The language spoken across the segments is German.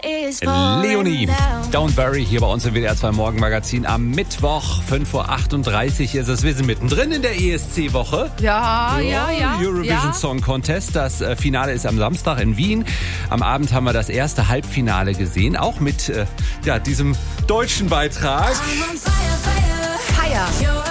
Leonie, Don't Worry, hier bei uns im WDR 2 Morgenmagazin am Mittwoch, 5.38 Uhr ist es. Wir sind mittendrin in der ESC-Woche. Ja. Eurovision Song Contest. Das Finale ist am Samstag in Wien. Am Abend haben wir das erste Halbfinale gesehen, auch mit diesem deutschen Beitrag. Feier.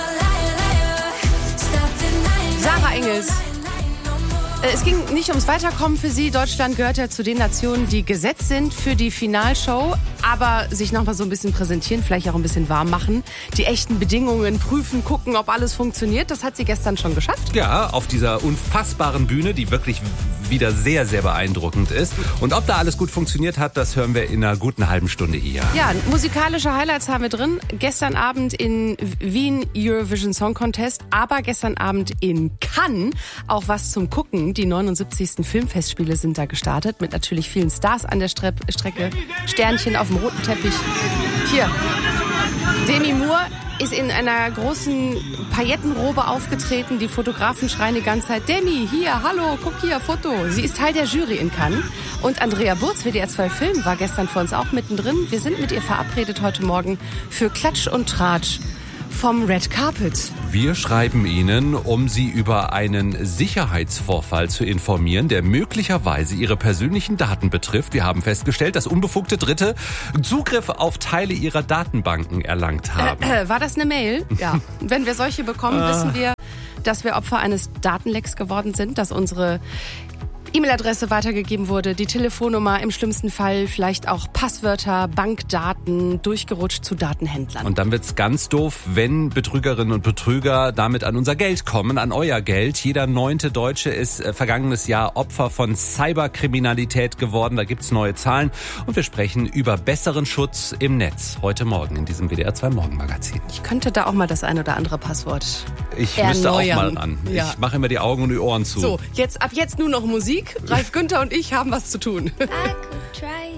Sarah Engels. Es ging nicht ums Weiterkommen für sie. Deutschland gehört ja zu den Nationen, die gesetzt sind für die Finalshow, aber sich noch mal so ein bisschen präsentieren, vielleicht auch ein bisschen warm machen, die echten Bedingungen prüfen, gucken, ob alles funktioniert. Das hat sie gestern schon geschafft. Ja, auf dieser unfassbaren Bühne, die wirklich wieder sehr, sehr beeindruckend ist. Und ob da alles gut funktioniert hat, das hören wir in einer guten halben Stunde hier. Ja, musikalische Highlights haben wir drin. Gestern Abend in Wien Eurovision Song Contest, aber gestern Abend in Cannes auch was zum Gucken. Die 79. Filmfestspiele sind da gestartet, mit natürlich vielen Stars an der Strecke. Sternchen auf dem roten Teppich. Hier, Demi Moore ist in einer großen Paillettenrobe aufgetreten. Die Fotografen schreien die ganze Zeit, Demi, hier, hallo, guck hier, Foto. Sie ist Teil der Jury in Cannes. Und Andrea Burz, WDR 2 Film, war gestern für uns auch mittendrin. Wir sind mit ihr verabredet heute Morgen für Klatsch und Tratsch vom Red Carpet. Wir schreiben Ihnen, um Sie über einen Sicherheitsvorfall zu informieren, der möglicherweise Ihre persönlichen Daten betrifft. Wir haben festgestellt, dass unbefugte Dritte Zugriff auf Teile Ihrer Datenbanken erlangt haben. War das eine Mail? Ja. Wenn wir solche bekommen, wissen wir, dass wir Opfer eines Datenlecks geworden sind, dass unsere E-Mail-Adresse weitergegeben wurde, die Telefonnummer, im schlimmsten Fall vielleicht auch Passwörter, Bankdaten durchgerutscht zu Datenhändlern. Und dann wird's ganz doof, wenn Betrügerinnen und Betrüger damit an unser Geld kommen, an euer Geld. Jeder 9. Deutsche ist vergangenes Jahr Opfer von Cyberkriminalität geworden. Da gibt's neue Zahlen und wir sprechen über besseren Schutz im Netz heute Morgen in diesem WDR 2 Morgenmagazin. Ich könnte da auch mal das ein oder andere Passwort Ich erneuern. müsste auch mal ran. Ja. Ich mache immer die Augen und die Ohren zu. So, ab jetzt nur noch Musik. Ralf Günther und ich haben was zu tun.